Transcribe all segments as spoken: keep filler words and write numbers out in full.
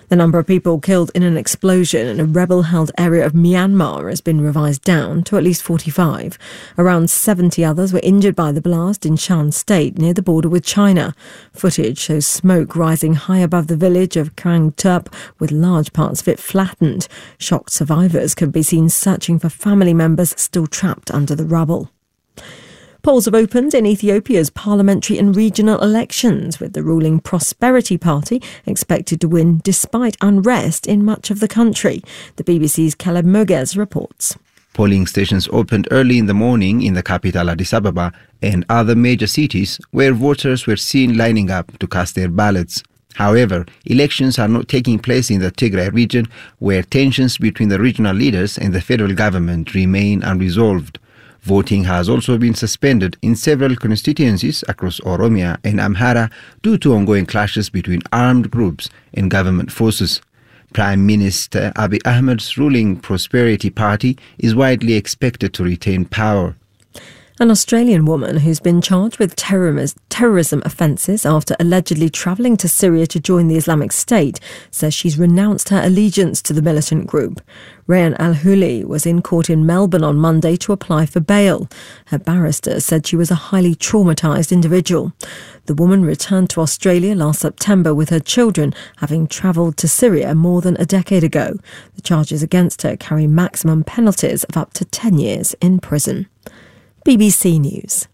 The number of people killed in an explosion in a rebel-held area of Myanmar has been revised down to at least forty-five. Around seventy others were injured by the blast in Shan State near the border with China. Footage shows smoke rising high above the village of Krang Tup, with large parts of it flattened. Shocked survivors can be seen searching for family members still trapped under the rubble. Polls have opened in Ethiopia's parliamentary and regional elections, with the ruling Prosperity Party expected to win despite unrest in much of the country. The B B C's Caleb Moges reports. Polling stations opened early in the morning in the capital Addis Ababa and other major cities where voters were seen lining up to cast their ballots. However, elections are not taking place in the Tigray region, where tensions between the regional leaders and the federal government remain unresolved. Voting has also been suspended in several constituencies across Oromia and Amhara due to ongoing clashes between armed groups and government forces. Prime Minister Abiy Ahmed's ruling Prosperity Party is widely expected to retain power. An Australian woman who's been charged with terrorism offences after allegedly travelling to Syria to join the Islamic State says she's renounced her allegiance to the militant group. Rayhan Al-Huli was in court in Melbourne on Monday to apply for bail. Her barrister said she was a highly traumatised individual. The woman returned to Australia last September with her children, having travelled to Syria more than a decade ago. The charges against her carry maximum penalties of up to ten years in prison. B B C News.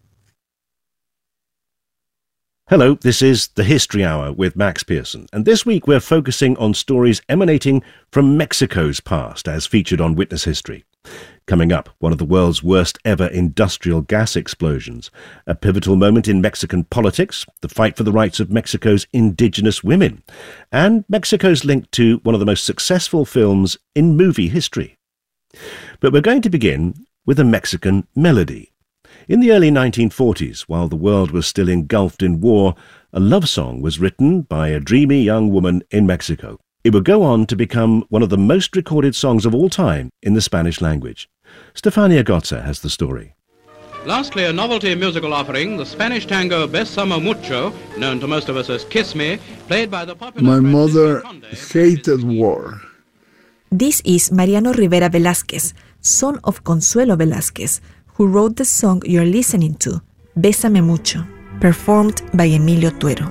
Hello, this is The History Hour with Max Pearson, and this week we're focusing on stories emanating from Mexico's past, as featured on Witness History. Coming up, one of the world's worst ever industrial gas explosions, a pivotal moment in Mexican politics, the fight for the rights of Mexico's indigenous women, and Mexico's link to one of the most successful films in movie history. But we're going to begin with a Mexican melody. In the early nineteen forties, while the world was still engulfed in war, a love song was written by a dreamy young woman in Mexico. It would go on to become one of the most recorded songs of all time in the Spanish language. Stefania Gotza has the story. Lastly, a novelty musical offering, the Spanish tango Bésame Mucho, known to most of us as Kiss Me, played by the popular... My mother hated war. This is Mariano Rivera Velázquez, son of Consuelo Velázquez, who wrote the song you're listening to, Bésame Mucho, performed by Emilio Tuero.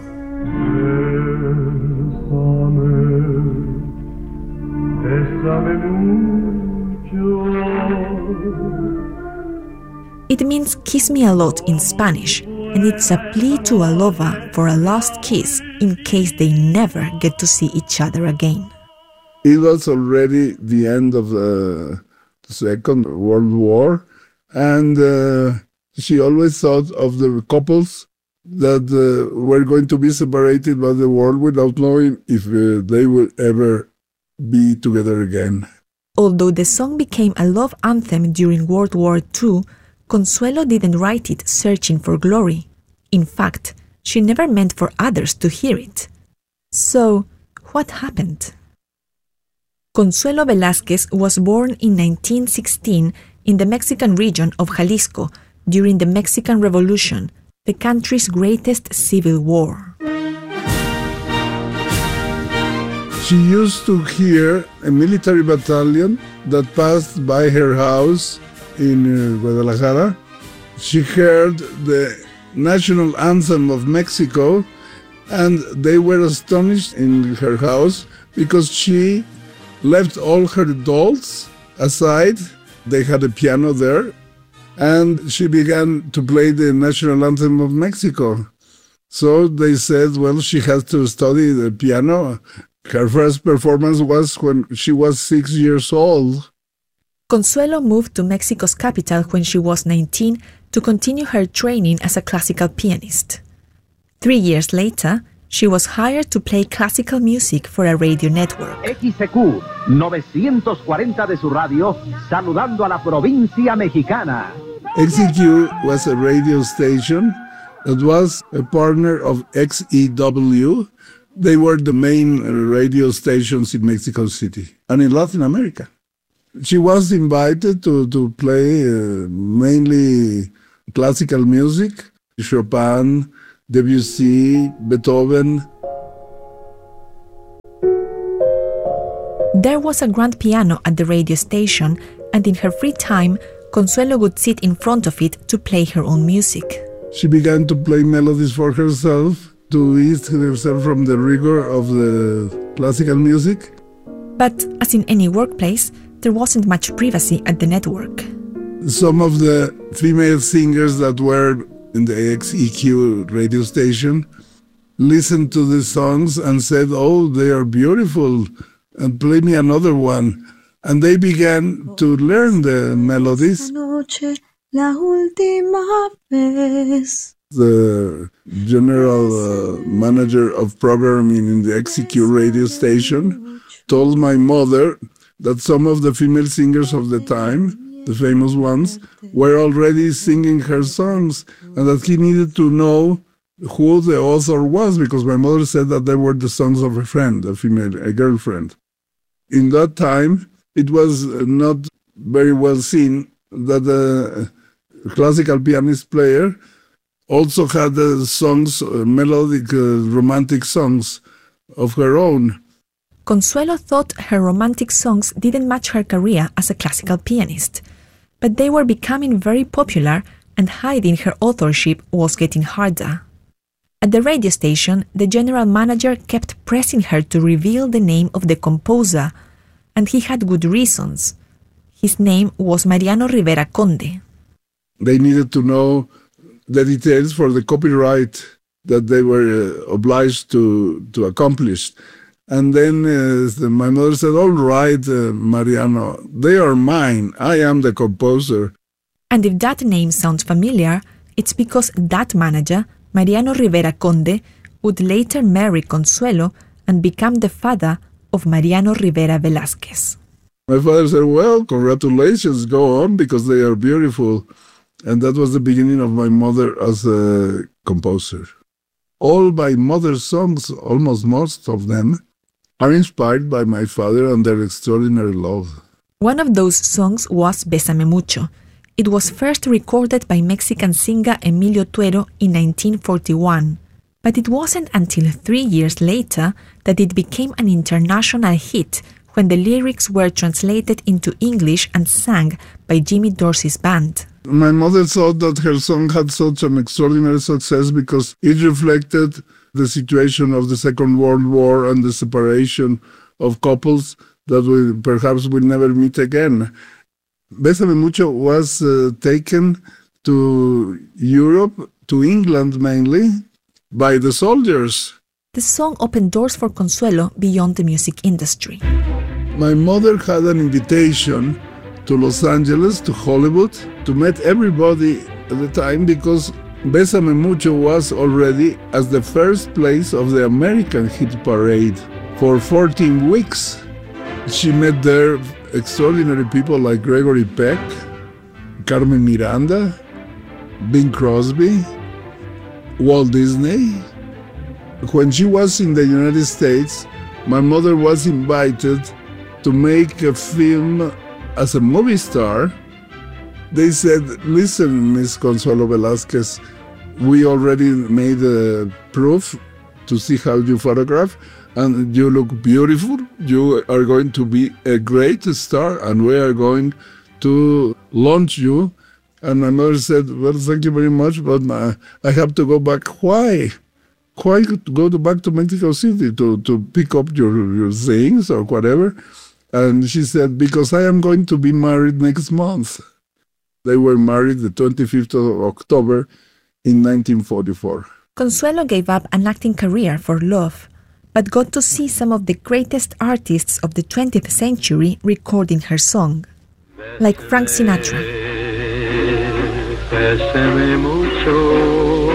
It means kiss me a lot in Spanish, and it's a plea to a lover for a lost kiss in case they never get to see each other again. It was already the end of the Second World War, and uh, she always thought of the couples that uh, were going to be separated by the war without knowing if uh, they would ever be together again. Although the song became a love anthem during World War Two, Consuelo didn't write it searching for glory. In fact, she never meant for others to hear it. So, what happened? Consuelo Velázquez was born in nineteen sixteen in the Mexican region of Jalisco during the Mexican Revolution, the country's greatest civil war. She used to hear a military battalion that passed by her house in uh, Guadalajara. She heard the national anthem of Mexico, and they were astonished in her house because she left all her dolls aside. They had a piano there, and she began to play the national anthem of Mexico. So they said, well, she has to study the piano. Her first performance was when she was six years old. Consuelo moved to Mexico's capital when she was nineteen to continue her training as a classical pianist. Three years later, she was hired to play classical music for a radio network. X C Q novecientos cuarenta de su radio, saludando a la provincia mexicana. X C Q was a radio station that was a partner of X E W. They were the main radio stations in Mexico City and in Latin America. She was invited to, to play uh, mainly classical music, Chopin, Debussy, Beethoven. There was a grand piano at the radio station, and in her free time, Consuelo would sit in front of it to play her own music. She began to play melodies for herself, to ease herself from the rigor of the classical music. But as in any workplace, there wasn't much privacy at the network. Some of the female singers that were in the X E Q radio station listened to the songs and said, "Oh, they are beautiful, and play me another one." And they began to learn the melodies. La última vez. The general uh, manager of programming in the X E Q radio station told my mother that some of the female singers of the time, the famous ones, were already singing her songs, and that he needed to know who the author was, because my mother said that they were the songs of a friend, a female, a girlfriend. In that time, it was not very well seen that the classical pianist player also had uh, songs, uh, melodic, uh, romantic songs of her own. Consuelo thought her romantic songs didn't match her career as a classical pianist, but they were becoming very popular and hiding her authorship was getting harder. At the radio station, the general manager kept pressing her to reveal the name of the composer, and he had good reasons. His name was Mariano Rivera Conde. They needed to know the details for the copyright that they were uh, obliged to, to accomplish. And then uh, the, my mother said, "All right, uh, Mariano, they are mine. I am the composer." And if that name sounds familiar, it's because that manager, Mariano Rivera Conde, would later marry Consuelo and become the father of Mariano Rivera Velázquez. My father said, "Well, congratulations, go on, because they are beautiful." And that was the beginning of my mother as a composer. All my mother's songs, almost most of them, are inspired by my father and their extraordinary love. One of those songs was Bésame Mucho. It was first recorded by Mexican singer Emilio Tuero in nineteen forty-one. But it wasn't until three years later that it became an international hit when the lyrics were translated into English and sang by Jimmy Dorsey's band. My mother thought that her song had such an extraordinary success because it reflected the situation of the Second World War and the separation of couples that we perhaps will never meet again. Bésame Mucho was uh, taken to Europe, to England mainly, by the soldiers. The song opened doors for Consuelo beyond the music industry. My mother had an invitation to Los Angeles, to Hollywood, to meet everybody at the time, because Bésame Mucho was already as the first place of the American hit parade for fourteen weeks. She met there extraordinary people like Gregory Peck, Carmen Miranda, Bing Crosby, Walt Disney. When she was in the United States, my mother was invited to make a film as a movie star. They said, "Listen, Miss Consuelo Velázquez, we already made a proof to see how you photograph, and you look beautiful. You are going to be a great star, and we are going to launch you." And my mother said, "Well, thank you very much, but my, I have to go back." "Why? Why go to back to Mexico City to, to pick up your, your things or whatever?" And she said, "Because I am going to be married next month." They were married the twenty-fifth of October in nineteen forty-four. Consuelo gave up an acting career for love, but got to see some of the greatest artists of the twentieth century recording her song, like Frank Sinatra. Bésame mucho.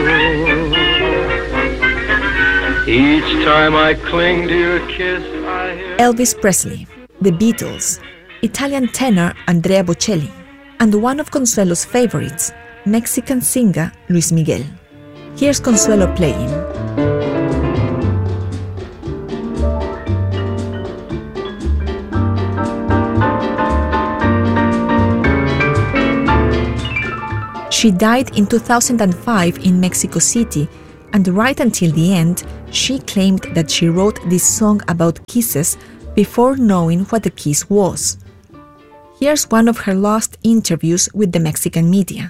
Each time I cling to your kiss, I hear... Elvis Presley, The Beatles, Italian tenor Andrea Bocelli, and one of Consuelo's favorites, Mexican singer Luis Miguel. Here's Consuelo playing. She died in two thousand five in Mexico City, and right until the end, she claimed that she wrote this song about kisses before knowing what a kiss was. Here's one of her lost interviews with the Mexican media.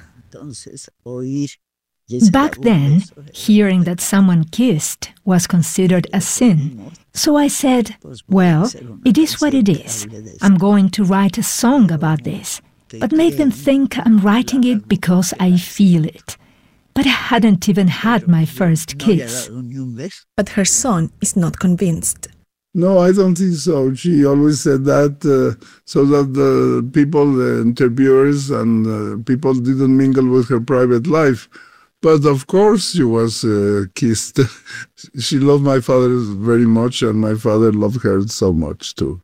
Back then, hearing that someone kissed was considered a sin. So I said, well, it is what it is. I'm going to write a song about this, but make them think I'm writing it because I feel it. But I hadn't even had my first kiss. But her son is not convinced. No, I don't think so. She always said that uh, so that the people, the interviewers and uh, people didn't mingle with her private life. But of course she was uh, kissed. She loved my father very much, and my father loved her so much too.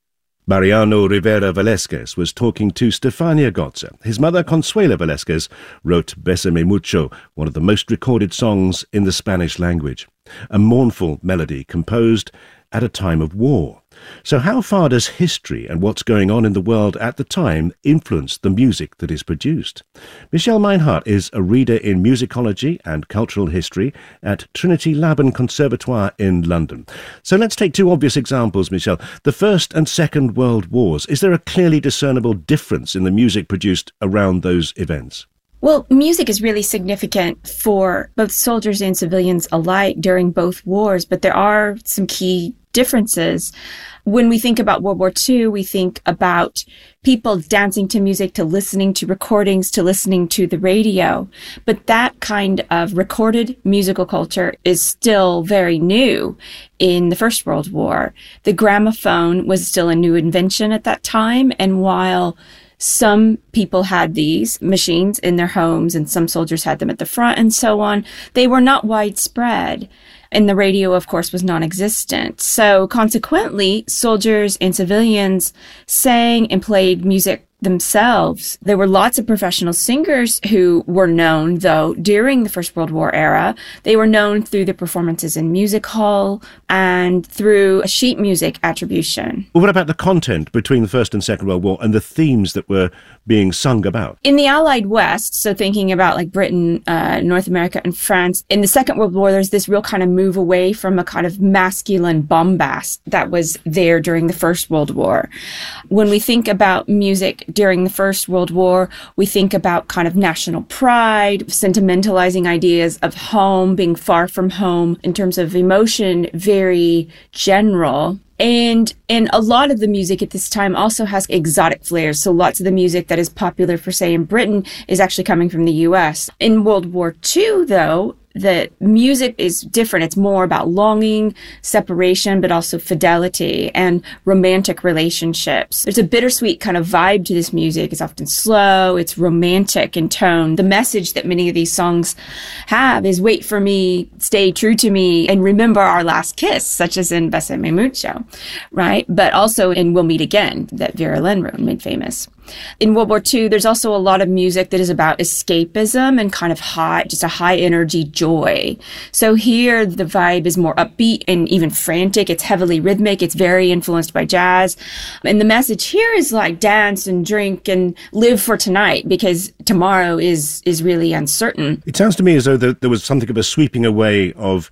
Mariano Rivera Velázquez was talking to Stefania Gotza. His mother, Consuelo Velázquez, wrote Bésame Mucho, one of the most recorded songs in the Spanish language, a mournful melody composed at a time of war. So how far does history and what's going on in the world at the time influence the music that is produced? Michelle Meinhardt is a reader in musicology and cultural history at Trinity Laban Conservatoire in London. So let's take two obvious examples, Michelle. The First and Second World Wars. Is there a clearly discernible difference in the music produced around those events? Well, music is really significant for both soldiers and civilians alike during both wars, but there are some key differences. When we think about World War Two, we think about people dancing to music, to listening to recordings, to listening to the radio. But that kind of recorded musical culture is still very new in the First World War. The gramophone was still a new invention at that time, and while some people had these machines in their homes and some soldiers had them at the front and so on, they were not widespread. And the radio, of course, was non-existent. So consequently, soldiers and civilians sang and played music themselves. There were lots of professional singers who were known, though, during the First World War era. They were known through their performances in music hall and through a sheet music attribution. Well, what about the content between the First and Second World War and the themes that were being sung about? In the Allied West, so thinking about like Britain, uh, North America, and France, in the Second World War, there's this real kind of move away from a kind of masculine bombast that was there during the First World War. When we think about music during the First World War, we think about kind of national pride, sentimentalizing ideas of home, being far from home, in terms of emotion, very general. And and a lot of the music at this time also has exotic flares. So lots of the music that is popular for, say, in Britain is actually coming from the U S. In World War Two, though, the music is different. It's more about longing, separation, but also fidelity and romantic relationships. There's a bittersweet kind of vibe to this music. It's often slow. It's romantic in tone. The message that many of these songs have is wait for me, stay true to me, and remember our last kiss, such as in Bésame Mucho, right? But also in We'll Meet Again, that Vera Lynn wrote and made famous. In World War Two, there's also a lot of music that is about escapism and kind of high, just a high energy joy. So here the vibe is more upbeat and even frantic. It's heavily rhythmic. It's very influenced by jazz. And the message here is like dance and drink and live for tonight because tomorrow is, is really uncertain. It sounds to me as though there, there was something of a sweeping away of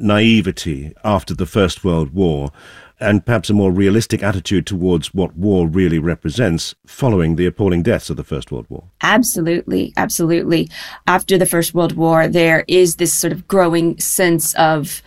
naivety after the First World War, and perhaps a more realistic attitude towards what war really represents following the appalling deaths of the First World War. Absolutely, absolutely. After the First World War, there is this sort of growing sense of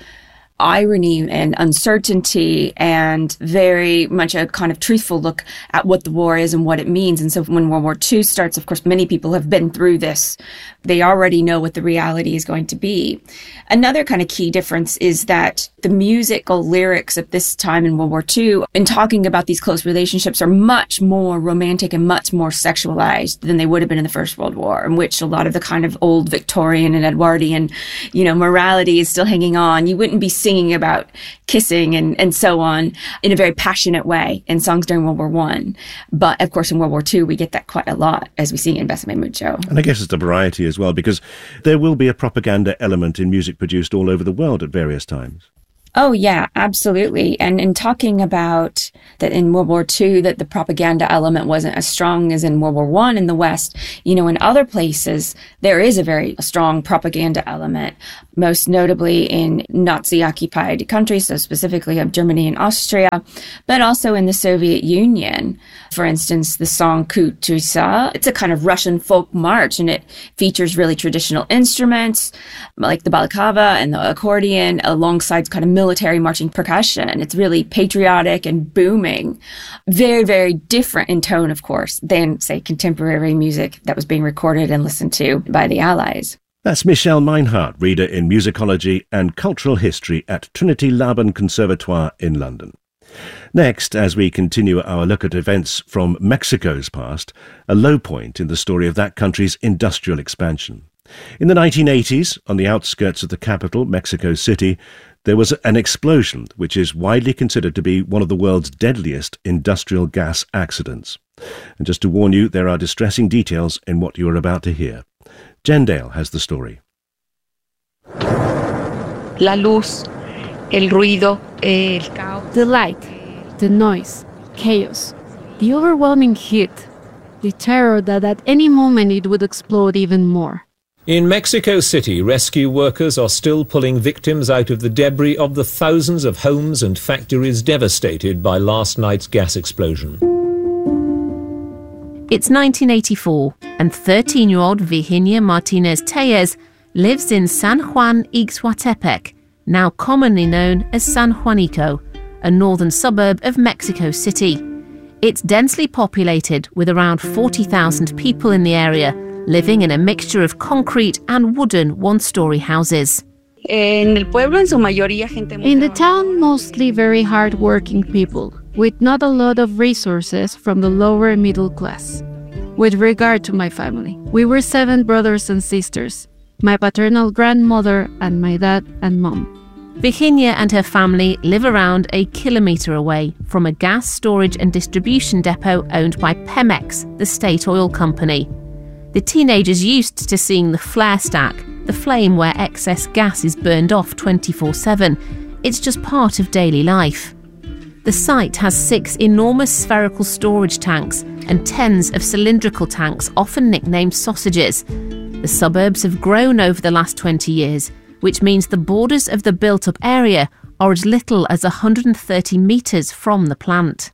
irony and uncertainty and very much a kind of truthful look at what the war is and what it means. And so when World War Two starts, of course, many people have been through this. They already know what the reality is going to be. Another kind of key difference is that the musical lyrics at this time in World War Two, in talking about these close relationships, are much more romantic and much more sexualized than they would have been in the First World War, in which a lot of the kind of old Victorian and Edwardian, you know, morality is still hanging on. You wouldn't be singing about kissing and, and so on in a very passionate way in songs during World War One. But of course, in World War Two, we get that quite a lot, as we see in Bésame Mucho. And I guess it's a variety as well, because there will be a propaganda element in music produced all over the world at various times. Oh, yeah, absolutely. And in talking about that in World War Two, that the propaganda element wasn't as strong as in World War One in the West. You know, in other places, there is a very strong propaganda element, most notably in Nazi-occupied countries, so specifically of Germany and Austria, but also in the Soviet Union. For instance, the song Kutusa, it's a kind of Russian folk march, and it features really traditional instruments like the balaclava and the accordion alongside kind of military marching percussion. It's really patriotic and booming. Very, very different in tone, of course, than, say, contemporary music that was being recorded and listened to by the Allies. That's Michelle Meinhardt, reader in musicology and cultural history at Trinity Laban Conservatoire in London. Next, as we continue our look at events from Mexico's past, a low point in the story of that country's industrial expansion. In the nineteen eighties, on the outskirts of the capital, Mexico City, there was an explosion which is widely considered to be one of the world's deadliest industrial gas accidents. And just to warn you, there are distressing details in what you are about to hear. Jen Dale has the story. La luz, el ruido, el caos. The light, the noise, chaos, the overwhelming heat, the terror that at any moment it would explode even more. In Mexico City, rescue workers are still pulling victims out of the debris of the thousands of homes and factories devastated by last night's gas explosion. It's nineteen eighty-four, and thirteen-year-old Virginia Martinez Tellez lives in San Juan Ixhuatepec, now commonly known as San Juanico, a northern suburb of Mexico City. It's densely populated, with around forty thousand people in the area, living in a mixture of concrete and wooden one-story houses. In the town, mostly very hard-working people, with not a lot of resources from the lower middle class. With regard to my family, we were seven brothers and sisters, my paternal grandmother and my dad and mom. Virginia and her family live around a kilometre away from a gas storage and distribution depot owned by Pemex, the state oil company. The teenagers used to seeing the flare stack, the flame where excess gas is burned off twenty-four seven. It's just part of daily life. The site has six enormous spherical storage tanks and tens of cylindrical tanks, often nicknamed sausages. The suburbs have grown over the last twenty years, which means the borders of the built-up area are as little as one hundred thirty metres from the plant.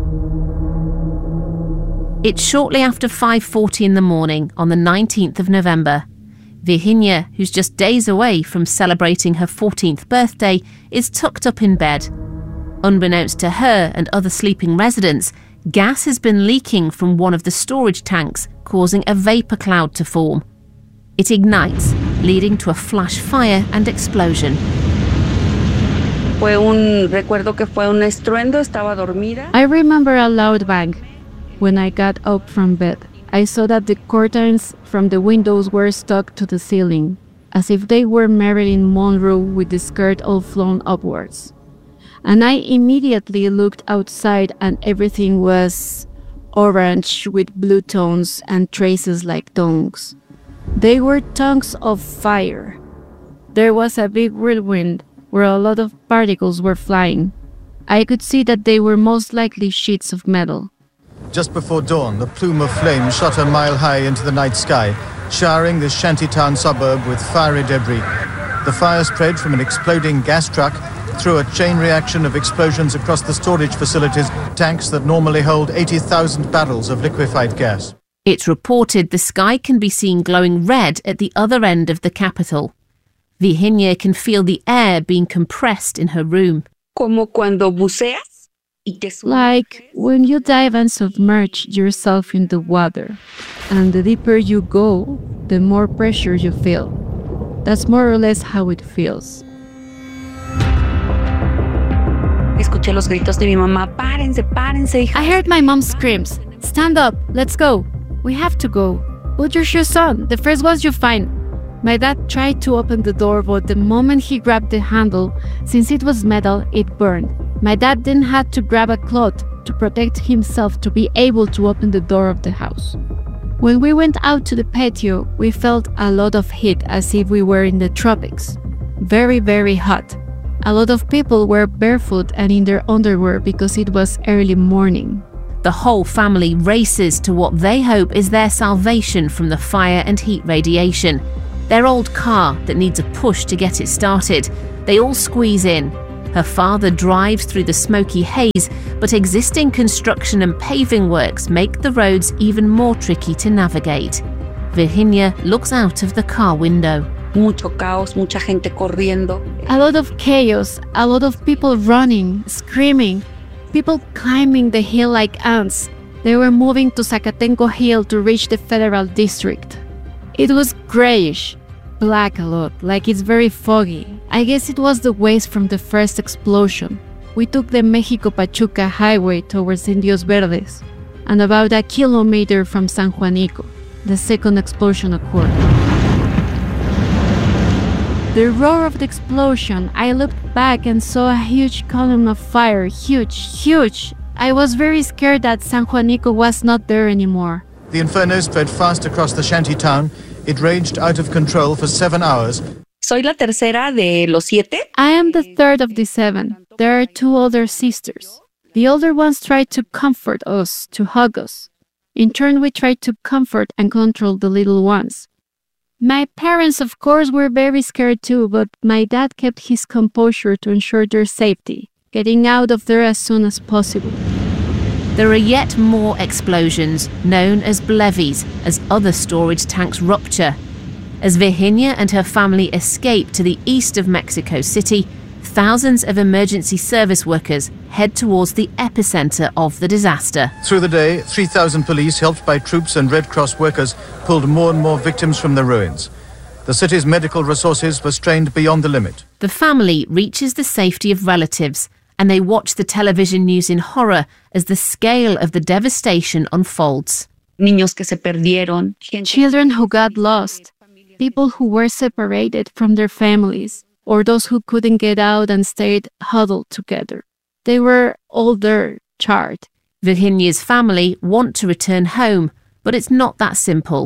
It's shortly after five forty in the morning on the nineteenth of November. Virginia, who's just days away from celebrating her fourteenth birthday, is tucked up in bed. Unbeknownst to her and other sleeping residents, gas has been leaking from one of the storage tanks, causing a vapour cloud to form. It ignites, leading to a flash fire and explosion. Fue un, recuerdo que fue un estruendo, estaba dormida. I remember a loud bang. When I got up from bed, I saw that the curtains from the windows were stuck to the ceiling, as if they were Marilyn Monroe with the skirt all flown upwards. And I immediately looked outside, and everything was orange with blue tones and traces like tongues. They were tongues of fire. There was a big whirlwind where a lot of particles were flying. I could see that they were most likely sheets of metal. Just before dawn, the plume of flame shot a mile high into the night sky, showering this shantytown suburb with fiery debris. The fire spread from an exploding gas truck through a chain reaction of explosions across the storage facilities, tanks that normally hold eighty thousand barrels of liquefied gas. It's reported the sky can be seen glowing red at the other end of the capital. Virginia can feel the air being compressed in her room. Como cuando buceas. Like when you dive and submerge yourself in the water, and the deeper you go, the more pressure you feel. That's more or less how it feels. Escuché los gritos de mi mamá, párense, párense, hija. I heard my mom's screams. Stand up, let's go. We have to go. Put your shoes on, the first ones you find. My dad tried to open the door, but the moment he grabbed the handle, since it was metal, it burned. My dad then had to grab a cloth to protect himself to be able to open the door of the house. When we went out to the patio, we felt a lot of heat, as if we were in the tropics. Very, very hot. A lot of people were barefoot and in their underwear because it was early morning. The whole family races to what they hope is their salvation from the fire and heat radiation. Their old car that needs a push to get it started. They all squeeze in. Her father drives through the smoky haze, but existing construction and paving works make the roads even more tricky to navigate. Virginia looks out of the car window. Mucho caos, mucha gente corriendo. A lot of chaos, a lot of people running, screaming, people climbing the hill like ants. They were moving to Zacatenco Hill to reach the federal district. It was grayish, black a lot, like it's very foggy. I guess it was the waste from the first explosion. We took the Mexico-Pachuca highway towards Indios Verdes, and about a kilometer from San Juanico, the second explosion occurred. The roar of the explosion, I looked back and saw a huge column of fire, huge, huge. I was very scared that San Juanico was not there anymore. The inferno spread fast across the shanty town. It raged out of control for seven hours. Soy la tercera de los siete. I am the third of the seven. There are two older sisters. The older ones tried to comfort us, to hug us. In turn, we tried to comfort and control the little ones. My parents, of course, were very scared too, but my dad kept his composure to ensure their safety, getting out of there as soon as possible. There are yet more explosions, known as blevies, as other storage tanks rupture. As Virginia and her family escape to the east of Mexico City, thousands of emergency service workers head towards the epicenter of the disaster. Through the day, three thousand police, helped by troops and Red Cross workers, pulled more and more victims from the ruins. The city's medical resources were strained beyond the limit. The family reaches the safety of relatives, and they watch the television news in horror as the scale of the devastation unfolds. Niños que se perdieron. Children who got lost. People who were separated from their families, or those who couldn't get out and stayed huddled together. They were all there, charred. Virginia's family want to return home, but it's not that simple.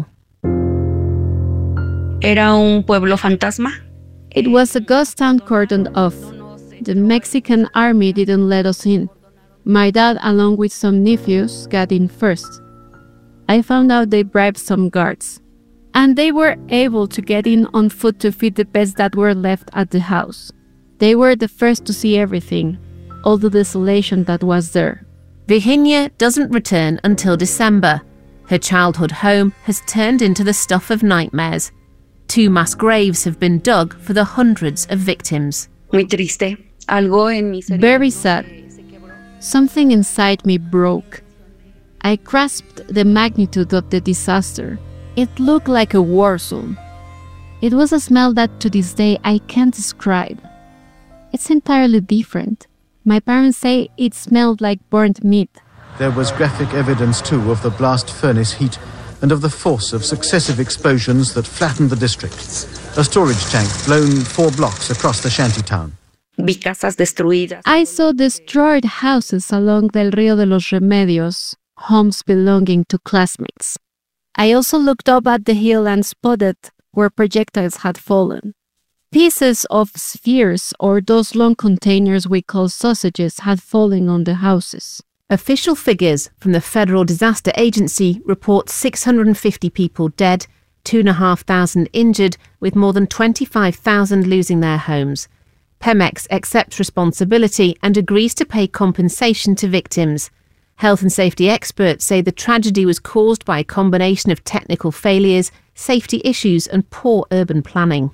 Era un pueblo fantasma. It was a ghost town cordoned off. The Mexican army didn't let us in. My dad, along with some nephews, got in first. I found out they bribed some guards. And they were able to get in on foot to feed the pets that were left at the house. They were the first to see everything, all the desolation that was there. Virginia doesn't return until December. Her childhood home has turned into the stuff of nightmares. Two mass graves have been dug for the hundreds of victims. Muy triste. Algo en mi cerebro. Very sad. Something inside me broke. I grasped the magnitude of the disaster. It looked like a war zone. It was a smell that to this day I can't describe. It's entirely different. My parents say it smelled like burnt meat. There was graphic evidence too of the blast furnace heat and of the force of successive explosions that flattened the district. A storage tank blown four blocks across the shanty town. Vi casas destruidas. I saw destroyed houses along Del Rio de los Remedios, homes belonging to classmates. I also looked up at the hill and spotted where projectiles had fallen. Pieces of spheres, or those long containers we call sausages, had fallen on the houses. Official figures from the Federal Disaster Agency report six hundred fifty people dead, two thousand five hundred injured, with more than twenty-five thousand losing their homes. Pemex accepts responsibility and agrees to pay compensation to victims. Health and safety experts say the tragedy was caused by a combination of technical failures, safety issues and poor urban planning.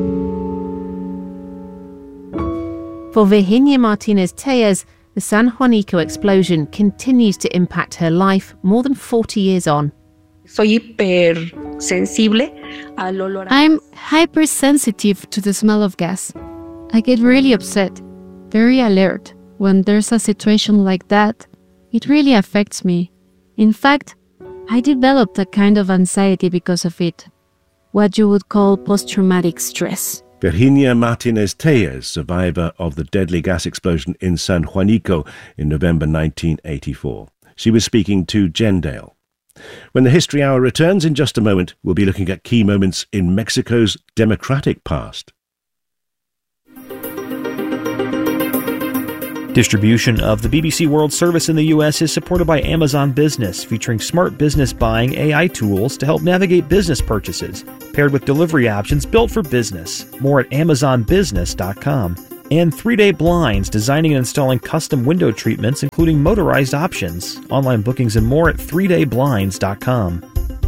For Virginia Martinez-Tellez, the San Juanico explosion continues to impact her life more than forty years on. Soy hipersensible al olor. I'm hypersensitive to the smell of gas. I get really upset, very alert. When there's a situation like that, it really affects me. In fact, I developed a kind of anxiety because of it, what you would call post-traumatic stress. Virginia Martinez-Tellez, survivor of the deadly gas explosion in San Juanico in November nineteen eighty-four. She was speaking to Jen Dale. When the History Hour returns in just a moment, we'll be looking at key moments in Mexico's democratic past. Distribution of the B B C World Service in the U S is supported by Amazon Business, featuring smart business buying A I tools to help navigate business purchases, paired with delivery options built for business. More at amazon business dot com. And three day Blinds, designing and installing custom window treatments, including motorized options. Online bookings and more at three day blinds dot com.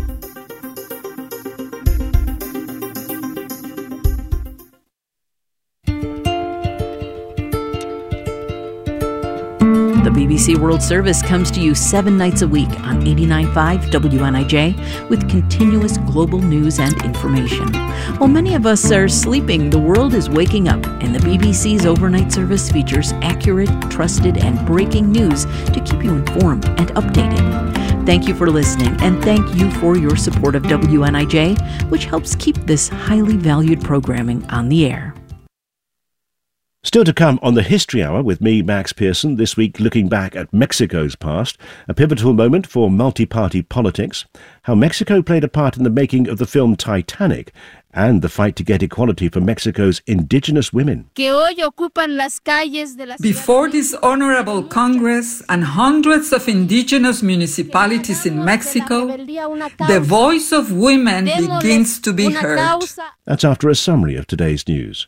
The B B C World Service comes to you seven nights a week on eighty-nine point five W N I J with continuous global news and information. While many of us are sleeping, the world is waking up, and the B B C's overnight service features accurate, trusted, and breaking news to keep you informed and updated. Thank you for listening, and thank you for your support of W N I J, which helps keep this highly valued programming on the air. Still to come on the History Hour with me, Max Pearson, this week looking back at Mexico's past, a pivotal moment for multi-party politics, how Mexico played a part in the making of the film Titanic, and the fight to get equality for Mexico's indigenous women. Before this honorable Congress and hundreds of indigenous municipalities in Mexico, the voice of women begins to be heard. That's after a summary of today's news.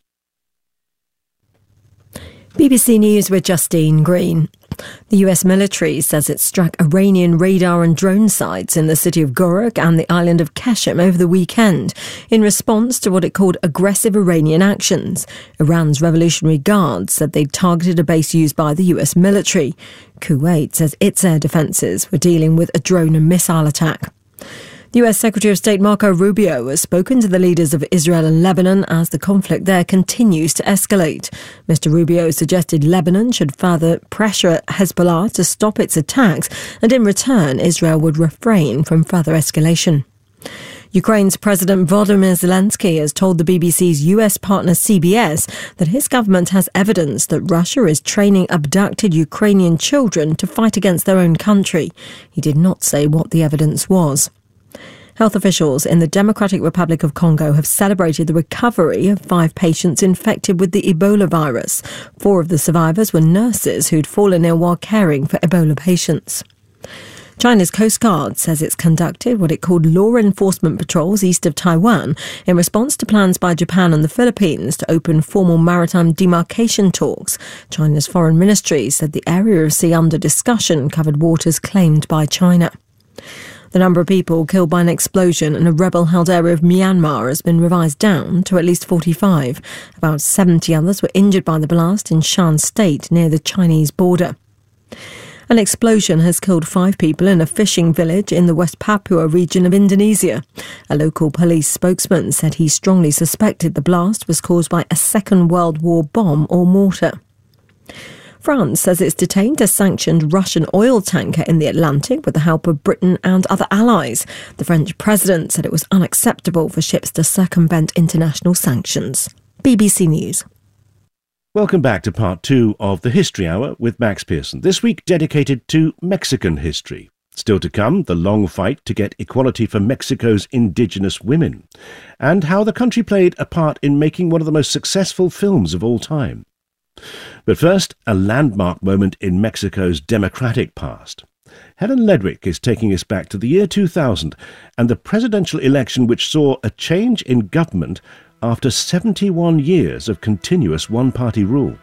B B C News with Justine Green. The U S military says it struck Iranian radar and drone sites in the city of Gorak and the island of Qashem over the weekend in response to what it called aggressive Iranian actions. Iran's Revolutionary Guard said they'd targeted a base used by the U S military. Kuwait says its air defences were dealing with a drone and missile attack. The U S Secretary of State Marco Rubio has spoken to the leaders of Israel and Lebanon as the conflict there continues to escalate. Mister Rubio suggested Lebanon should further pressure Hezbollah to stop its attacks, and in return Israel would refrain from further escalation. Ukraine's President Volodymyr Zelensky has told the B B C's U S partner C B S that his government has evidence that Russia is training abducted Ukrainian children to fight against their own country. He did not say what the evidence was. Health officials in the Democratic Republic of Congo have celebrated the recovery of five patients infected with the Ebola virus. Four of the survivors were nurses who'd fallen ill while caring for Ebola patients. China's Coast Guard says it's conducted what it called law enforcement patrols east of Taiwan in response to plans by Japan and the Philippines to open formal maritime demarcation talks. China's foreign ministry said the area of sea under discussion covered waters claimed by China. The number of people killed by an explosion in a rebel-held area of Myanmar has been revised down to at least forty-five. About seventy others were injured by the blast in Shan State near the Chinese border. An explosion has killed five people in a fishing village in the West Papua region of Indonesia. A local police spokesman said he strongly suspected the blast was caused by a Second World War bomb or mortar. France says it's detained a sanctioned Russian oil tanker in the Atlantic with the help of Britain and other allies. The French president said it was unacceptable for ships to circumvent international sanctions. B B C News. Welcome back to part two of the History Hour with Max Pearson, this week dedicated to Mexican history. Still to come, the long fight to get equality for Mexico's indigenous women, and how the country played a part in making one of the most successful films of all time. But first, a landmark moment in Mexico's democratic past. Helen Ledrick is taking us back to the year two thousand and the presidential election which saw a change in government after seventy-one years of continuous one-party rule.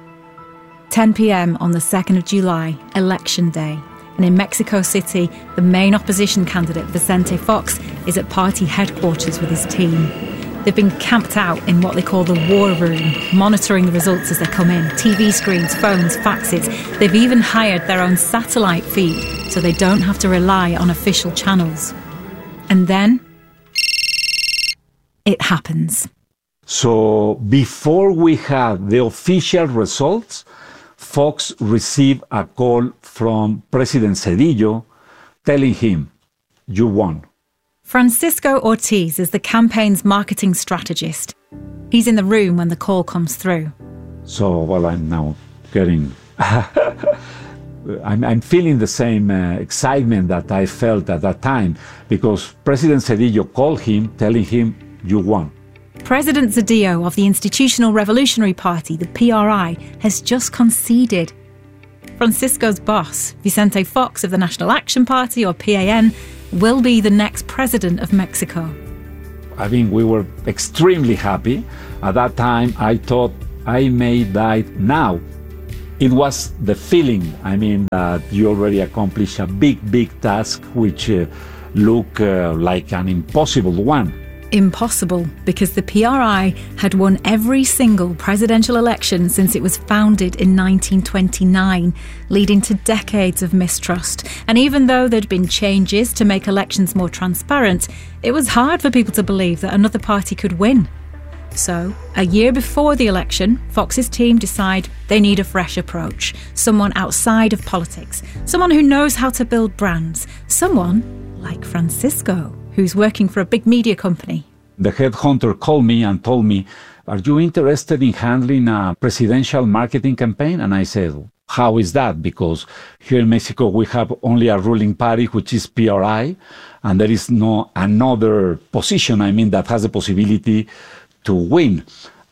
ten p.m. on the second of July, Election Day. And in Mexico City, the main opposition candidate, Vicente Fox, is at party headquarters with his team. They've been camped out in what they call the war room, monitoring the results as they come in. T V screens, phones, faxes. They've even hired their own satellite feed so they don't have to rely on official channels. And then it happens. So before we had the official results, Fox received a call from President Zedillo telling him, "You won." Francisco Ortiz is the campaign's marketing strategist. He's in the room when the call comes through. So, well, I'm now getting... I'm, I'm feeling the same uh, excitement that I felt at that time, because President Zedillo called him, telling him, "You won." President Zedillo of the Institutional Revolutionary Party, the P R I, has just conceded. Francisco's boss, Vicente Fox of the National Action Party, or P A N, will be the next president of Mexico. I mean, we were extremely happy. At that time, I thought I may die now. It was the feeling, I mean, that you already accomplished a big, big task, which uh, looked uh, like an impossible one. Impossible, because the P R I had won every single presidential election since it was founded in nineteen twenty-nine, leading to decades of mistrust. And even though there'd been changes to make elections more transparent, it was hard for people to believe that another party could win. So, a year before the election, Fox's team decide they need a fresh approach, someone outside of politics, someone who knows how to build brands, someone like Francisco, who's working for a big media company. The headhunter called me and told me, "Are you interested in handling a presidential marketing campaign?" And I said, "How is that? Because here in Mexico we have only a ruling party, which is P R I, and there is no another position, I mean, that has the possibility to win."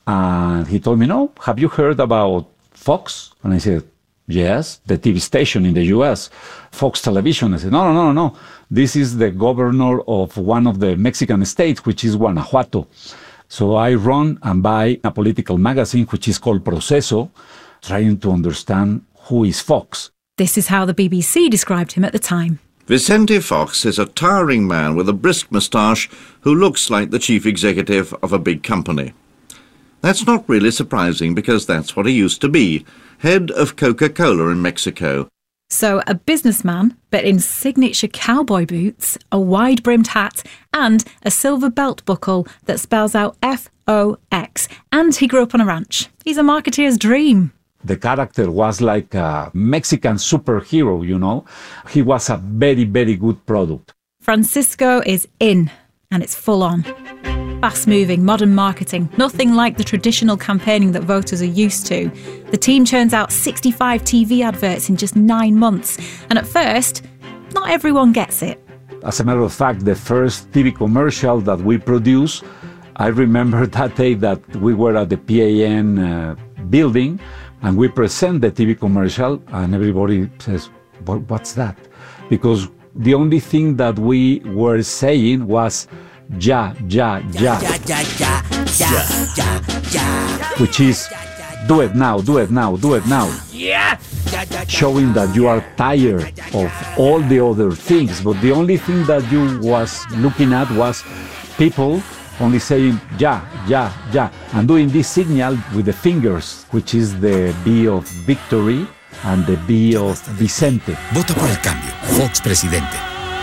And he told me, "No, have you heard about Fox?" And I said, "Yes, the T V station in the U S, Fox Television." I said, no, no, no, no. This is the governor of one of the Mexican states, which is Guanajuato. So I run and buy a political magazine, which is called Proceso, trying to understand who is Fox. This is how the B B C described him at the time. Vicente Fox is a towering man with a brisk moustache who looks like the chief executive of a big company. That's not really surprising because that's what he used to be, head of Coca-Cola in Mexico. So a businessman, but in signature cowboy boots, a wide-brimmed hat, and a silver belt buckle that spells out F O X. And he grew up on a ranch. He's a marketeer's dream. The character was like a Mexican superhero, you know. He was a very, very good product. Francisco is in, and it's full on. Fast-moving, modern marketing, nothing like the traditional campaigning that voters are used to. The team churns out sixty-five T V adverts in just nine months. And at first, not everyone gets it. As a matter of fact, the first T V commercial that we produced, I remember that day that we were at the P A N uh, building, and we present the T V commercial, and everybody says, what, what's that? Because the only thing that we were saying was, ja, ja, ja, ja, ja, ja, ja, ja, ja, which is, do it now, do it now, do it now. yeah. Showing that you are tired of all the other things, but the only thing that you was looking at was people only saying ja, ja, ja, and doing this signal with the fingers, which is the B of victory and the B of Vicente. Vota por el cambio. Fox Presidente.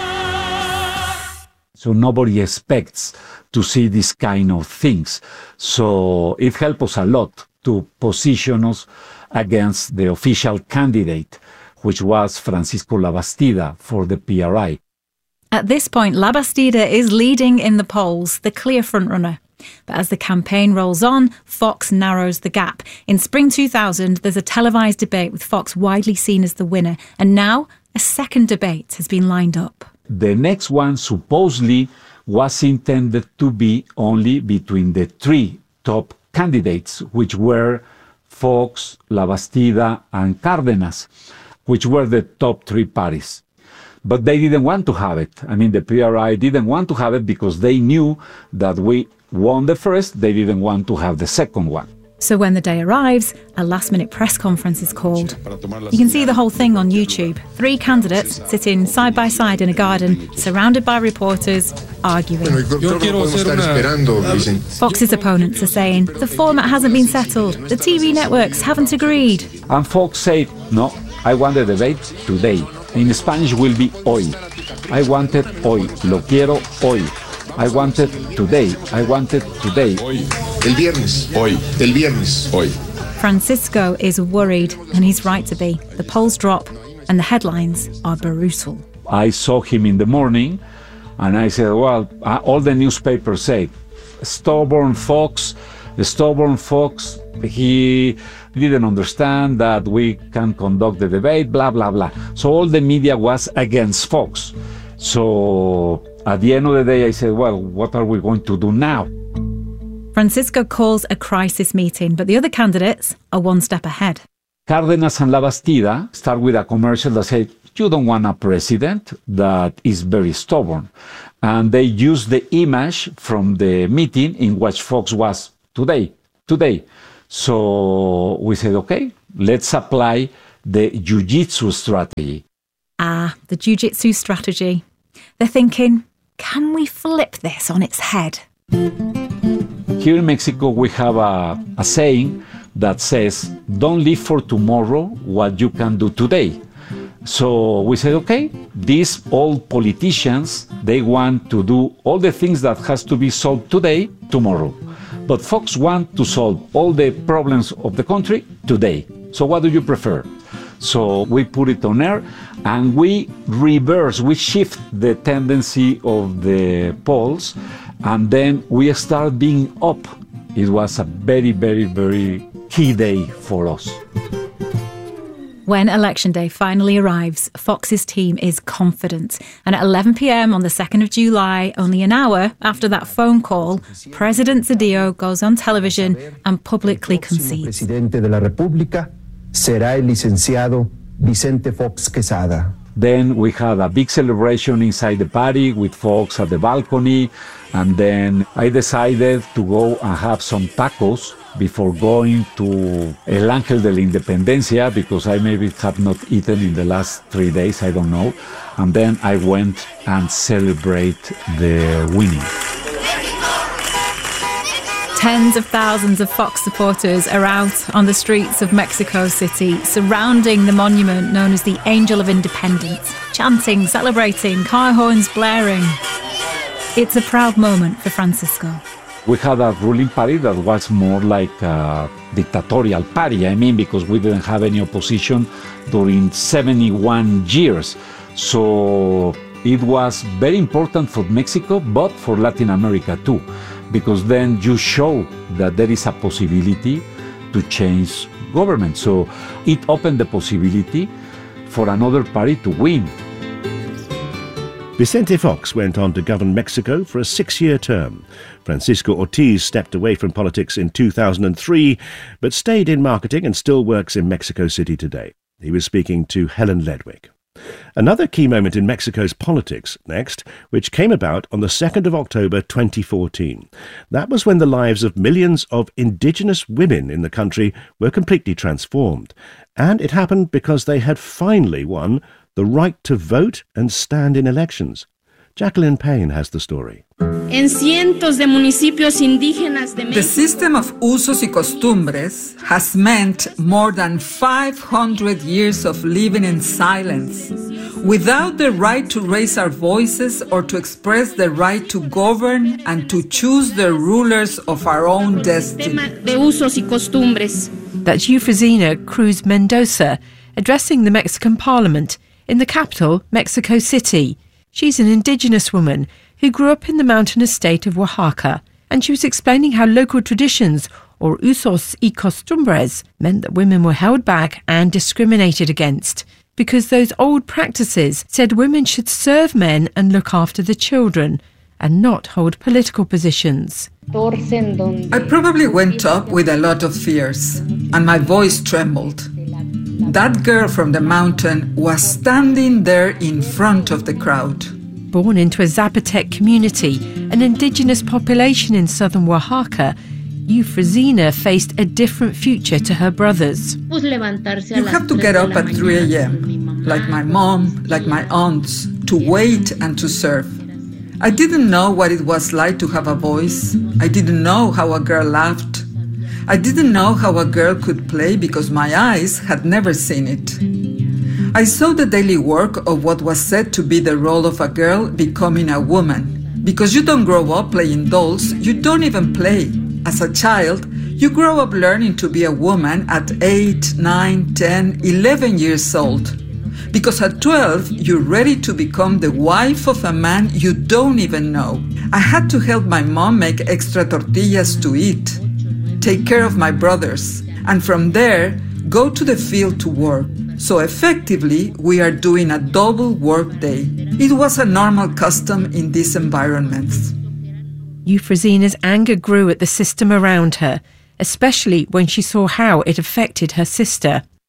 So nobody expects to see this kind of things. So it helps us a lot to position us against the official candidate, which was Francisco Labastida for the P R I. At this point, Labastida is leading in the polls, the clear frontrunner. But as the campaign rolls on, Fox narrows the gap. In spring two thousand, there's a televised debate with Fox widely seen as the winner. And now, a second debate has been lined up. The next one supposedly was intended to be only between the three top candidates, which were Fox, Labastida, and Cárdenas, which were the top three parties. But they didn't want to have it. I mean, the P R I didn't want to have it because they knew that we won the first, they didn't want to have the second one. So when the day arrives, a last-minute press conference is called. You can see the whole thing on YouTube. Three candidates sitting side by side in a garden, surrounded by reporters, arguing. Fox's opponents are saying, the format hasn't been settled, the T V networks haven't agreed. And Fox said, no, I want the debate today. In Spanish will be hoy. I want it hoy. Lo quiero hoy. I want it today. I want it today. Hoy. El viernes. Hoy. El viernes. Hoy. Francisco is worried, and he's right to be. The polls drop, and the headlines are brutal. I saw him in the morning, and I said, well, uh, all the newspapers say, stubborn Fox, the stubborn Fox, he didn't understand that we can conduct the debate, blah, blah, blah. So all the media was against Fox. So at the end of the day, I said, well, what are we going to do now? Francisco calls a crisis meeting, but the other candidates are one step ahead. Cárdenas and Labastida start with a commercial that said, you don't want a president that is very stubborn. And they used the image from the meeting in which Fox was today, today. So we said, okay, let's apply the jiu-jitsu strategy. Ah, the jiu-jitsu strategy. They're thinking, can we flip this on its head? Here in Mexico, we have a, a saying that says, don't live for tomorrow what you can do today. So we said, okay, these old politicians, they want to do all the things that has to be solved today, tomorrow. But Fox want to solve all the problems of the country today. So what do you prefer? So we put it on air and we reverse, we shift the tendency of the polls, and then we start being up. It was a very, very, very key day for us. When Election Day finally arrives, Fox's team is confident. And at eleven p.m. on the second of July, only an hour after that phone call, President Zedillo goes on television and publicly concedes. Presidente de la República será el licenciado Vicente Fox Quesada. Then we had a big celebration inside the party with Fox at the balcony. And then I decided to go and have some tacos before going to El Ángel de la Independencia, because I maybe have not eaten in the last three days, I don't know. And then I went and celebrate the winning. Tens of thousands of Fox supporters are out on the streets of Mexico City, surrounding the monument known as the Angel of Independence, chanting, celebrating, car horns blaring. It's a proud moment for Francisco. We had a ruling party that was more like a dictatorial party, I mean, because we didn't have any opposition during seventy-one years. So it was very important for Mexico, but for Latin America too, because then you show that there is a possibility to change government. So it opened the possibility for another party to win. Vicente Fox went on to govern Mexico for a six-year term. Francisco Ortiz stepped away from politics in two thousand three, but stayed in marketing and still works in Mexico City today. He was speaking to Helen Ledwick. Another key moment in Mexico's politics next, which came about on the second of October twenty fourteen. That was when the lives of millions of indigenous women in the country were completely transformed. And it happened because they had finally won the right to vote and stand in elections. Jacqueline Payne has the story. En cientos de municipios indígenas de Mexico. The system of usos y costumbres has meant more than five hundred years of living in silence, without the right to raise our voices or to express the right to govern and to choose the rulers of our own destiny. De usos y costumbres. That's Eufrosina Cruz Mendoza addressing the Mexican Parliament in the capital, Mexico City. She's an indigenous woman who grew up in the mountainous state of Oaxaca, and she was explaining how local traditions, or usos y costumbres, meant that women were held back and discriminated against, because those old practices said women should serve men and look after the children, and not hold political positions. I probably went up with a lot of fears, and my voice trembled. That girl from the mountain was standing there in front of the crowd. Born into a Zapotec community, an indigenous population in southern Oaxaca, Eufrosina faced a different future to her brothers. You have to get up at three a.m., like my mom, like my aunts, to wait and to serve. I didn't know what it was like to have a voice. I didn't know how a girl laughed. I didn't know how a girl could play because my eyes had never seen it. I saw the daily work of what was said to be the role of a girl becoming a woman. Because you don't grow up playing dolls, you don't even play. As a child, you grow up learning to be a woman at eight, nine, ten, eleven years old. Because at twelve, you're ready to become the wife of a man you don't even know. I had to help my mom make extra tortillas to eat, take care of my brothers, and from there, go to the field to work. So effectively, we are doing a double work day. It was a normal custom in these environments. Eufrosina's anger grew at the system around her, especially when she saw how it affected her sister.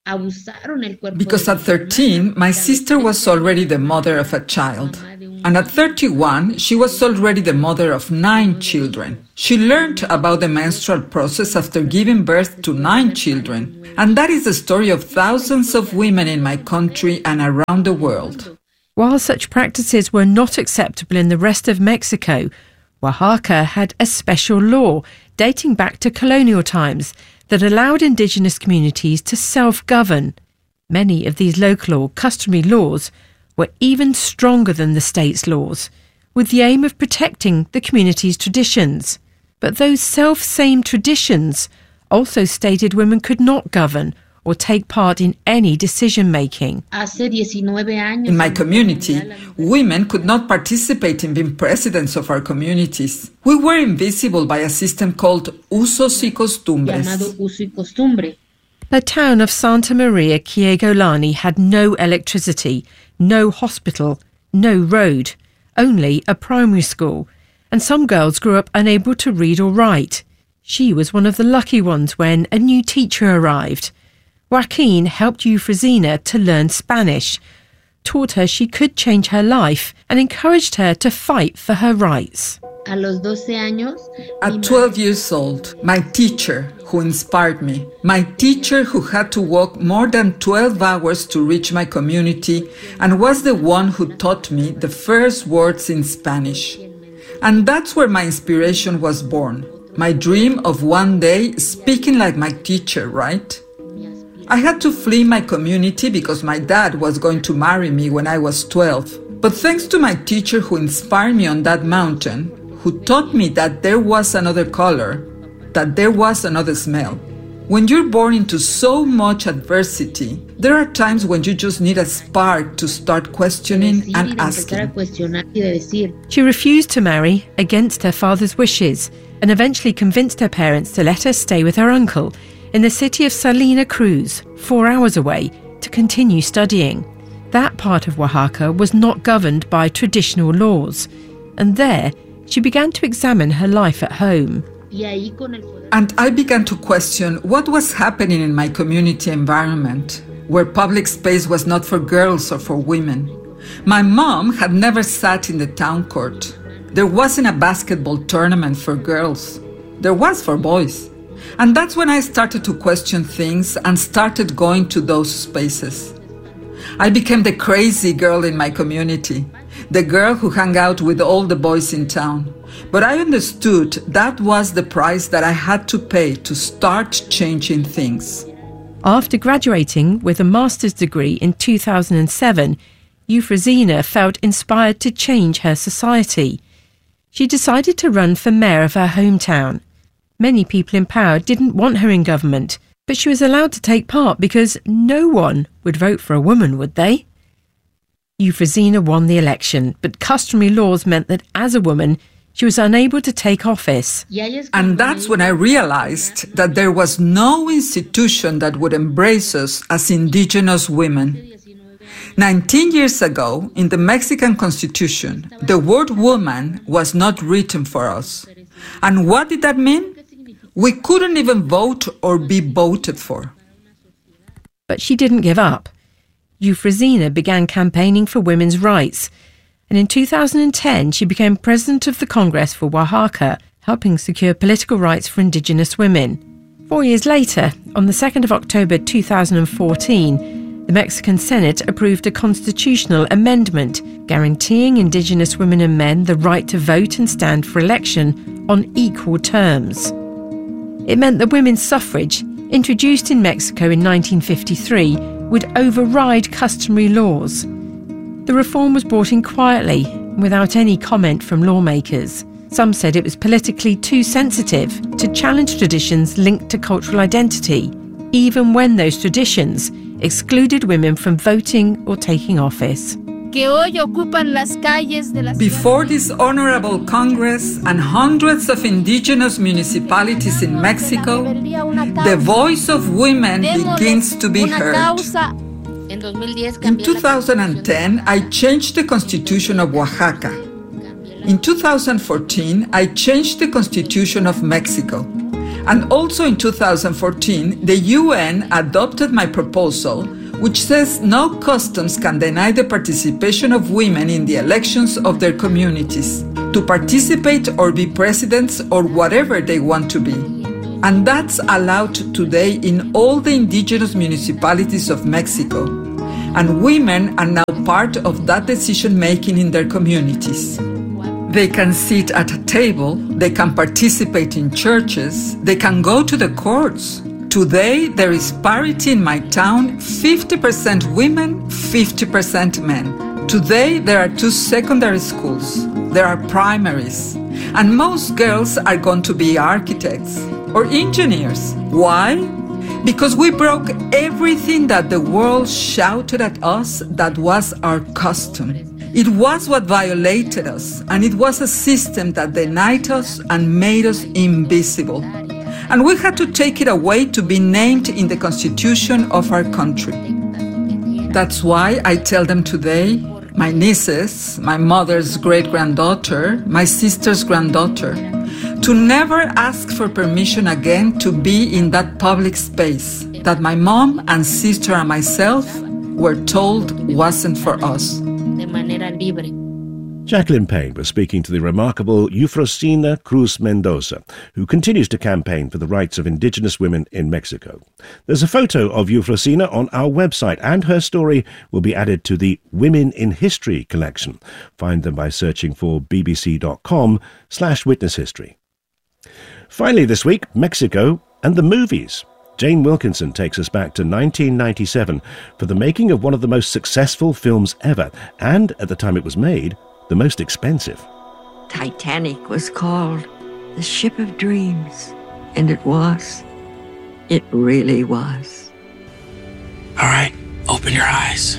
Because at thirteen, my sister was already the mother of a child. And at thirty-one, she was already the mother of nine children. She learned about the menstrual process after giving birth to nine children. And that is the story of thousands of women in my country and around the world. While such practices were not acceptable in the rest of Mexico, Oaxaca had a special law dating back to colonial times that allowed indigenous communities to self-govern. Many of these local or customary laws were even stronger than the state's laws, with the aim of protecting the community's traditions. But those self-same traditions also stated women could not govern or take part in any decision-making. In my community, women could not participate in being presidents of our communities. We were invisible by a system called usos y costumbres. The town of Santa Maria Quiegolani had no electricity, no hospital, no road, only a primary school, and some girls grew up unable to read or write. She was one of the lucky ones when a new teacher arrived. Joaquin helped Eufrosina to learn Spanish, taught her she could change her life, and encouraged her to fight for her rights. At twelve years old, my teacher, who inspired me, my teacher who had to walk more than twelve hours to reach my community and was the one who taught me the first words in Spanish. And that's where my inspiration was born, my dream of one day speaking like my teacher, right? I had to flee my community because my dad was going to marry me when I was twelve. But thanks to my teacher who inspired me on that mountain, who taught me that there was another color, that there was another smell. When you're born into so much adversity, there are times when you just need a spark to start questioning and asking. She refused to marry against her father's wishes and eventually convinced her parents to let her stay with her uncle in the city of Salina Cruz, four hours away, to continue studying. That part of Oaxaca was not governed by traditional laws, and there she began to examine her life at home. And I began to question what was happening in my community environment, where public space was not for girls or for women. My mom had never sat in the town court. There wasn't a basketball tournament for girls. There was for boys. And that's when I started to question things and started going to those spaces. I became the crazy girl in my community, the girl who hung out with all the boys in town. But I understood that was the price that I had to pay to start changing things. After graduating with a master's degree in two thousand seven, Eufrosina felt inspired to change her society. She decided to run for mayor of her hometown. Many people in power didn't want her in government, but she was allowed to take part because no one would vote for a woman, would they? Eufrosina won the election, but customary laws meant that as a woman, she was unable to take office. And that's when I realized that there was no institution that would embrace us as indigenous women. Nineteen years ago, in the Mexican Constitution, the word woman was not written for us. And what did that mean? We couldn't even vote or be voted for. But she didn't give up. Eufrosina began campaigning for women's rights, and in two thousand ten she became president of the Congress for Oaxaca, helping secure political rights for indigenous women. Four years later, on the second of October two thousand fourteen, the Mexican Senate approved a constitutional amendment guaranteeing indigenous women and men the right to vote and stand for election on equal terms. It meant that women's suffrage, introduced in Mexico in nineteen fifty-three, would override customary laws. The reform was brought in quietly, without any comment from lawmakers. Some said it was politically too sensitive to challenge traditions linked to cultural identity, even when those traditions excluded women from voting or taking office. Before this honorable Congress and hundreds of indigenous municipalities in Mexico, the voice of women begins to be heard. In two thousand ten, I changed the Constitution of Oaxaca. In two thousand fourteen, I changed the Constitution of Mexico. And also in two thousand fourteen, the U N adopted my proposal, which says no customs can deny the participation of women in the elections of their communities, to participate or be presidents or whatever they want to be. And that's allowed today in all the indigenous municipalities of Mexico. And women are now part of that decision-making in their communities. They can sit at a table, they can participate in churches, they can go to the courts. Today, there is parity in my town, fifty percent women, fifty percent men. Today, there are two secondary schools, there are primaries, and most girls are going to be architects or engineers. Why? Because we broke everything that the world shouted at us that was our custom. It was what violated us, and it was a system that denied us and made us invisible. And we had to take it away to be named in the constitution of our country. That's why I tell them today, my nieces, my mother's great-granddaughter, my sister's granddaughter, to never ask for permission again to be in that public space that my mom and sister and myself were told wasn't for us. Jacqueline Payne was speaking to the remarkable Eufrosina Cruz Mendoza, who continues to campaign for the rights of indigenous women in Mexico. There's a photo of Eufrosina on our website, and her story will be added to the Women in History collection. Find them by searching for bbc.com slash witness history. Finally this week, Mexico and the movies. Jane Wilkinson takes us back to nineteen ninety-seven for the making of one of the most successful films ever, and at the time it was made, the most expensive. Titanic was called the Ship of Dreams, and it was. It really was. All right, open your eyes.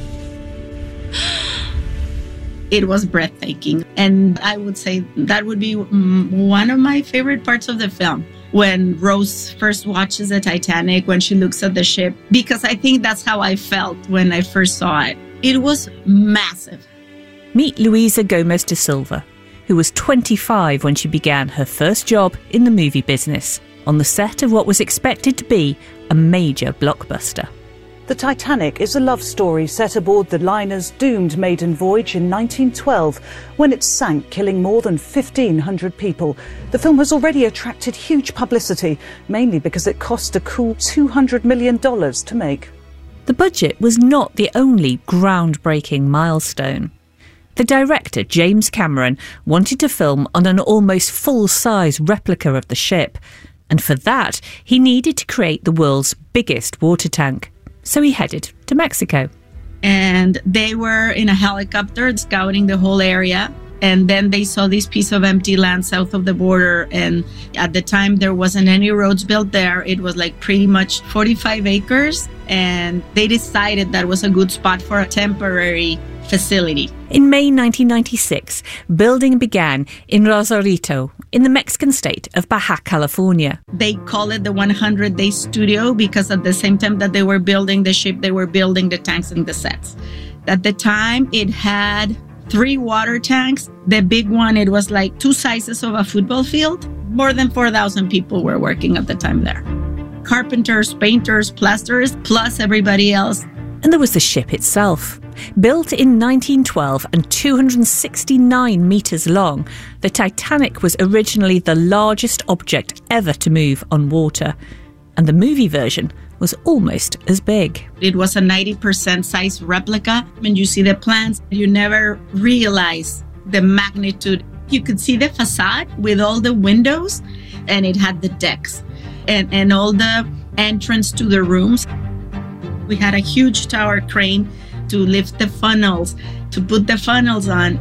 It was breathtaking, and I would say that would be one of my favorite parts of the film. When Rose first watches the Titanic, when she looks at the ship, because I think that's how I felt when I first saw it. It was massive. Meet Luisa Gomez de Silva, who was twenty-five when she began her first job in the movie business, on the set of what was expected to be a major blockbuster. The Titanic is a love story set aboard the liner's doomed maiden voyage in nineteen twelve, when it sank, killing more than fifteen hundred people. The film has already attracted huge publicity, mainly because it cost a cool two hundred million dollars to make. The budget was not the only groundbreaking milestone. The director, James Cameron, wanted to film on an almost full-size replica of the ship, and for that, he needed to create the world's biggest water tank. So he headed to Mexico. And they were in a helicopter scouting the whole area. And then they saw this piece of empty land south of the border. And at the time, there wasn't any roads built there. It was like pretty much forty-five acres. And they decided that was a good spot for a temporary facility. In May nineteen ninety-six, building began in Rosarito, in the Mexican state of Baja California. They call it the one hundred day studio because at the same time that they were building the ship, they were building the tanks and the sets. At the time, it had three water tanks. The big one, it was like two sizes of a football field. More than four thousand people were working at the time there. Carpenters, painters, plasterers, plus everybody else. And there was the ship itself. Built in nineteen twelve and two hundred sixty-nine metres long, the Titanic was originally the largest object ever to move on water. And the movie version was almost as big. It was a ninety percent size replica. When you see the plans, you never realize the magnitude. You could see the facade with all the windows, and it had the decks and, and all the entrance to the rooms. We had a huge tower crane to lift the funnels, to put the funnels on.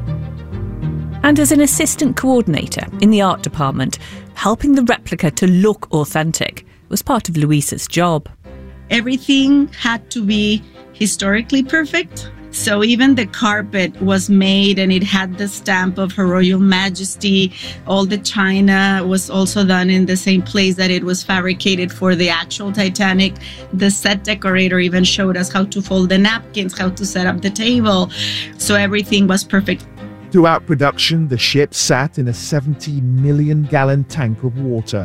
And as an assistant coordinator in the art department, helping the replica to look authentic was part of Luisa's job. Everything had to be historically perfect. So even the carpet was made and it had the stamp of Her Royal Majesty. All the china was also done in the same place that it was fabricated for the actual Titanic. The set decorator even showed us how to fold the napkins, how to set up the table. So everything was perfect. Throughout production, the ship sat in a seventy million gallon tank of water.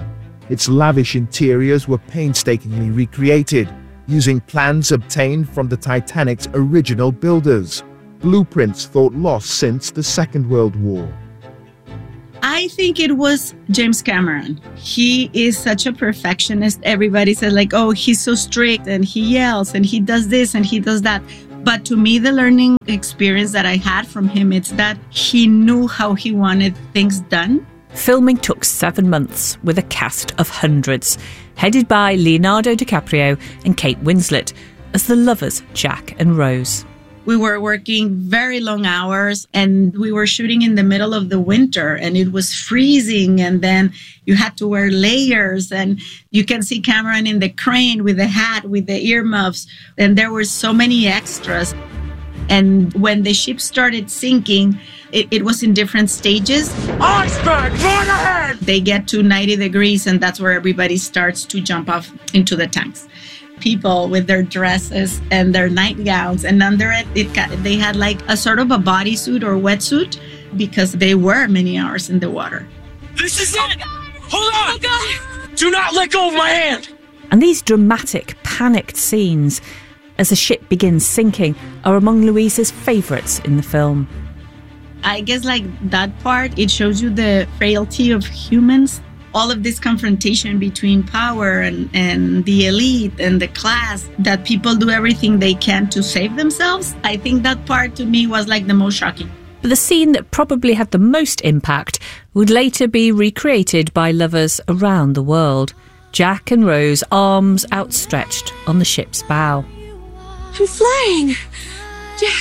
Its lavish interiors were painstakingly recreated, using plans obtained from the Titanic's original builders, blueprints thought lost since the Second World War. I think it was James Cameron. He is such a perfectionist. Everybody says like, oh, he's so strict and he yells and he does this and he does that. But to me, the learning experience that I had from him, it's that he knew how he wanted things done. Filming took seven months with a cast of hundreds, headed by Leonardo DiCaprio and Kate Winslet as the lovers Jack and Rose. We were working very long hours and we were shooting in the middle of the winter and it was freezing, and then you had to wear layers, and you can see Cameron in the crane with the hat, with the earmuffs, and there were so many extras. And when the ship started sinking, it, it was in different stages. Iceberg, right ahead! They get to ninety degrees and that's where everybody starts to jump off into the tanks. People with their dresses and their nightgowns, and under it, it got, they had like a sort of a bodysuit or wetsuit because they were many hours in the water. This is it! Hold on! Oh, do not let go of my hand! And these dramatic, panicked scenes as the ship begins sinking are among Louise's favourites in the film. I guess like that part, it shows you the frailty of humans. All of this confrontation between power and, and the elite and the class, that people do everything they can to save themselves. I think that part to me was like the most shocking. But the scene that probably had the most impact would later be recreated by lovers around the world. Jack and Rose, arms outstretched on the ship's bow. I'm flying! Jack!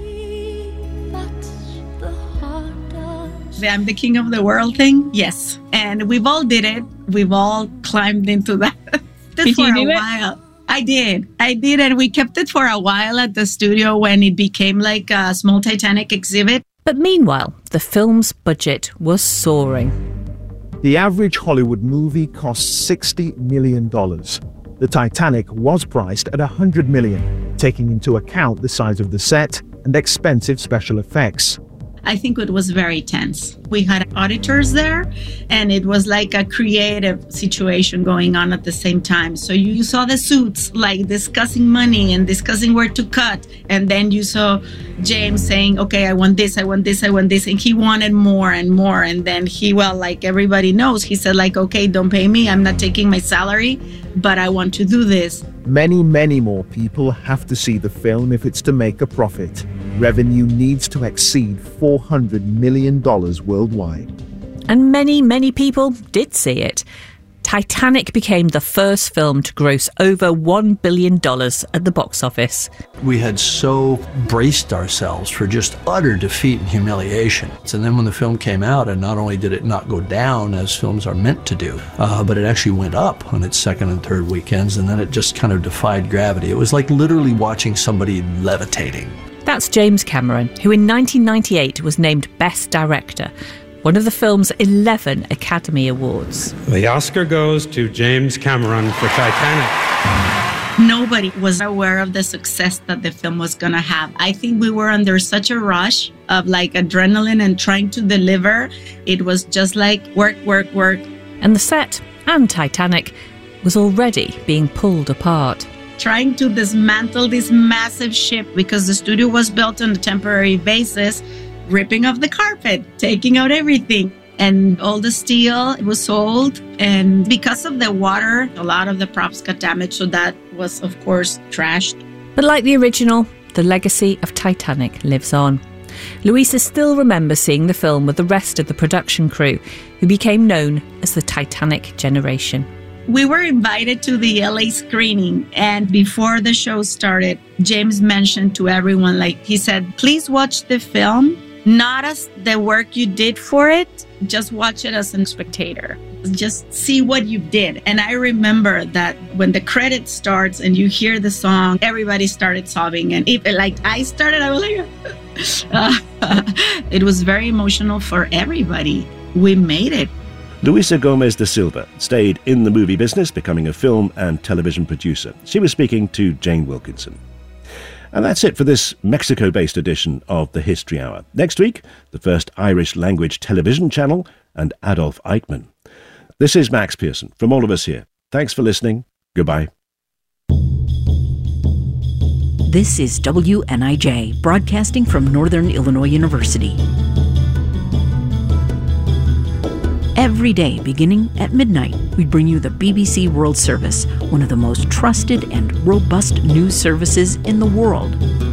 I'm the king of the world thing? Yes. And we've all did it. We've all climbed into that did for you do a it? while. I did. I did. And we kept it for a while at the studio when it became like a small Titanic exhibit. But meanwhile, the film's budget was soaring. The average Hollywood movie cost sixty million dollars. The Titanic was priced at one hundred million dollars, taking into account the size of the set and expensive special effects. I think it was very tense. We had auditors there, and it was like a creative situation going on at the same time. So you saw the suits like discussing money and discussing where to cut. And then you saw James saying, okay, I want this, I want this, I want this. And he wanted more and more. And then he, well, like everybody knows, he said like, okay, don't pay me. I'm not taking my salary, but I want to do this. Many, many more people have to see the film if it's to make a profit. Revenue needs to exceed four hundred million dollars worldwide. And many, many people did see it. Titanic became the first film to gross over one billion dollars at the box office. We had so braced ourselves for just utter defeat and humiliation. And then when the film came out, and not only did it not go down as films are meant to do, uh, but it actually went up on its second and third weekends, and then it just kind of defied gravity. It was like literally watching somebody levitating. That's James Cameron, who in nineteen ninety-eight was named Best Director, one of the film's eleven Academy Awards. The Oscar goes to James Cameron for Titanic. Nobody was aware of the success that the film was going to have. I think we were under such a rush of like adrenaline and trying to deliver. It was just like work, work, work. And the set and Titanic was already being pulled apart. Trying to dismantle this massive ship because the studio was built on a temporary basis, ripping off the carpet, taking out everything. And all the steel was sold. And because of the water, a lot of the props got damaged. So that was, of course, trashed. But like the original, the legacy of Titanic lives on. Louisa still remembers seeing the film with the rest of the production crew, who became known as the Titanic generation. We were invited to the L A screening, and before the show started, James mentioned to everyone, like he said, please watch the film, not as the work you did for it, just watch it as a spectator. Just see what you did. And I remember that when the credit starts and you hear the song, everybody started sobbing. And if like I started, I was like, uh, it was very emotional for everybody. We made it. Luisa Gomez da Silva stayed in the movie business, becoming a film and television producer. She was speaking to Jane Wilkinson. And that's it for this Mexico-based edition of the History Hour. Next week, the first Irish-language television channel and Adolf Eichmann. This is Max Pearson from all of us here. Thanks for listening. Goodbye. This is W N I J, broadcasting from Northern Illinois University. Every day, beginning at midnight, we bring you the B B C World Service, one of the most trusted and robust news services in the world.